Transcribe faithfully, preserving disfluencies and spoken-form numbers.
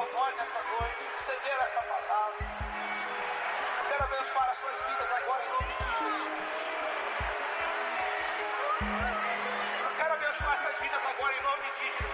ao nós nessa noite, receber essa palavra. Eu quero abençoar as suas vidas agora em nome de Jesus. Eu quero abençoar essas vidas agora em nome de Jesus.